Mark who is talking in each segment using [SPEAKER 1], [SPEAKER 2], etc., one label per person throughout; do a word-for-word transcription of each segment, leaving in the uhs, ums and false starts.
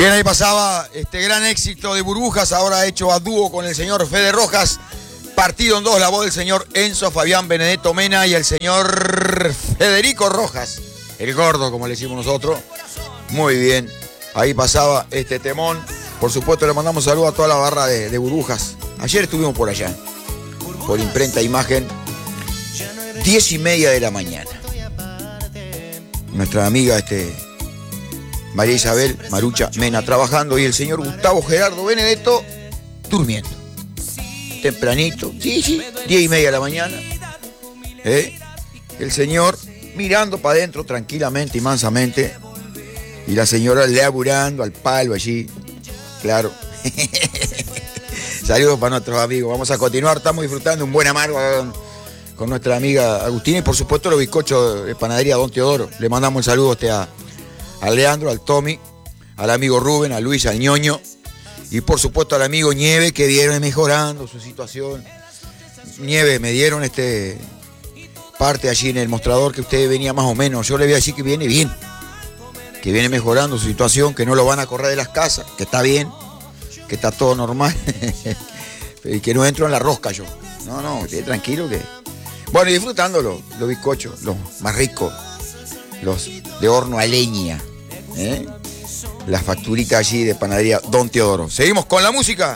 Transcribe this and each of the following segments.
[SPEAKER 1] Bien, ahí pasaba este gran éxito de Burbujas, ahora hecho a dúo con el señor Fede Rojas. Partido en dos, la voz del señor Enzo Fabián Benedetto Mena y el señor Federico Rojas, el gordo, como le decimos nosotros. Muy bien, ahí pasaba este temón. Por supuesto, le mandamos saludos a toda la barra de, de Burbujas. Ayer estuvimos por allá, por Imprenta Imagen, diez y media de la mañana. Nuestra amiga este, María Isabel Marucha Mena trabajando y el señor Gustavo Gerardo Benedetto durmiendo. Tempranito, sí, sí, diez y media de la mañana. ¿Eh? El señor mirando para adentro tranquilamente y mansamente. Y la señora laburando al palo allí. Claro. Saludos para nuestros amigos. Vamos a continuar, estamos disfrutando un buen amargo con, con nuestra amiga Agustina y por supuesto los bizcochos de panadería Don Teodoro. Le mandamos el saludo este a, a Leandro, al Tommy, al amigo Rubén, a Luis, al ñoño. Y por supuesto al amigo Nieve, que viene mejorando su situación. Nieve, me dieron este parte allí en el mostrador que usted venía más o menos. Yo le voy a decir que viene bien, que viene mejorando su situación, que no lo van a correr de las casas, que está bien, que está todo normal. Y que no entro en la rosca yo. No, no, esté tranquilo que... Bueno, y disfrutándolo, los bizcochos, los más ricos, los de horno a leña, ¿eh? La facturita allí de panadería Don Teodoro. Seguimos con la música.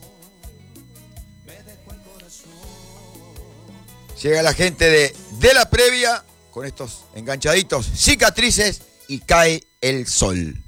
[SPEAKER 1] Llega la gente de, de la previa con estos enganchaditos, cicatrices y cae el sol.